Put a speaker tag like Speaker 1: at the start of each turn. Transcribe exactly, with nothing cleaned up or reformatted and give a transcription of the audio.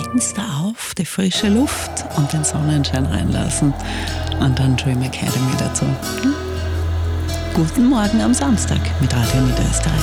Speaker 1: Fenster auf, die frische Luft und den Sonnenschein reinlassen. Und dann Dream Academy dazu. Hm? Guten Morgen am Samstag mit Radio Niederösterreich.